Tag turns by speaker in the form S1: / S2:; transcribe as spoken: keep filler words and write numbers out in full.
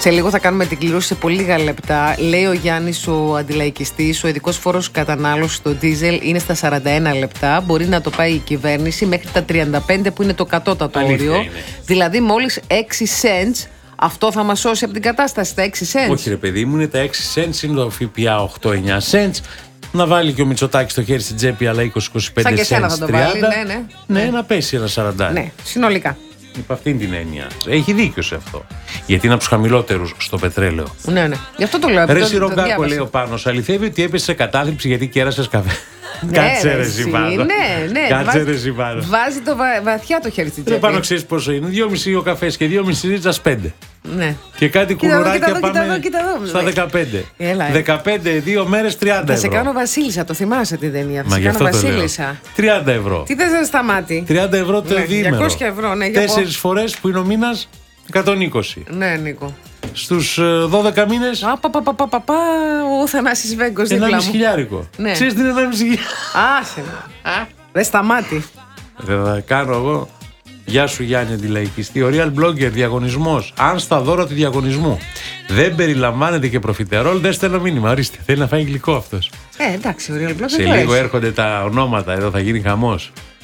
S1: Σε λίγο θα κάνουμε την κλήρωση σε πολύ λίγα λεπτά. Λέει ο Γιάννης, ο αντιλαϊκιστής, ο ειδικός φόρος κατανάλωσης στο ντίζελ είναι στα σαράντα ένα λεπτά. Μπορεί να το πάει η κυβέρνηση μέχρι τα τριάντα πέντε που είναι το κατώτατο όριο. Δηλαδή μόλις έξι cents. Αυτό θα μας σώσει από την κατάσταση, τα έξι cents.
S2: Όχι ρε παιδί μου, είναι τα έξι cents, είναι το ΦΠΑ οκτώ εννιά cents. Να βάλει και ο Μητσοτάκης το χέρι στην τσέπη, αλλά είκοσι με είκοσι πέντε cents.
S1: Σαν και εσένα θα το βάλει, ναι, ναι.
S2: Ναι, ναι, να πέσει ένα σαράντα.
S1: Ναι, συνολικά.
S2: Υπ' αυτήν την έννοια. Έχει δίκιο σε αυτό. Γιατί είναι από τους χαμηλότερους στο πετρέλαιο.
S1: Ναι, ναι. Γι' αυτό το λέω.
S2: Ρε Σιρογκάκο, λέει ο Πάνος, αληθεύει ότι έπεσε σε κατάθλιψη γιατί κέρασες καφέ.
S1: Ναι,
S2: Κάτσε ρε Σιμπάνο.
S1: Ναι, ναι.
S2: Κάτσε ρε Σιμπάνο.
S1: Βάζει το βα... βαθιά το χέρι στην τσέπη.
S2: Ρε Πάνο, ξέρεις πόσο είναι. δυόμισι ο καφές και δυόμισι ρίτσας πέντε.
S1: Ναι.
S2: Και κάτι κουλουράκια πάμε
S1: κοίτα εδώ, κοίτα εδώ.
S2: στα δεκαπέντε.
S1: Έλα,
S2: δεκαπέντε, δύο μέρες, τριάντα ευρώ.
S1: Θα σε κάνω Βασίλισσα, το θυμάσαι την ταινία. Θα
S2: Μα
S1: σε
S2: γι'
S1: κάνω
S2: αυτό το λέω.
S1: Βασίλισσα.
S2: τριάντα ευρώ.
S1: Τι θες να σταμάτη.
S2: τριάντα ευρώ το
S1: Ναι,
S2: διήμερο.
S1: διακόσια ευρώ, ναι, για
S2: Τέσσερις φορές που είναι ο μήνας εκατόν είκοσι.
S1: Ναι, Νίκο.
S2: Στους δώδεκα μήνες.
S1: Απαπαπαπαπαπα, ο Θανάσης Βέγκος δίπλα μου.
S2: ενάμιση χιλιάρικο.
S1: Ναι.
S2: Ξέρεις τι είναι ενάμιση χιλιάρικο.
S1: Άσε με. Ρε σταμάτη.
S2: Θα κάνω εγώ. Γεια σου Γιάννη αντιλαϊκιστή. Ο Real Blogger διαγωνισμός. Αν στα δώρα του διαγωνισμού δεν περιλαμβάνεται και προφιτερόλ, δεν στέλνω μήνυμα. Ορίστε, θέλει να φάει γλυκό αυτός.
S1: Ε, εντάξει, ο Real Blogger.
S2: Σε λίγο έρχονται τα ονόματα εδώ, θα γίνει χαμός.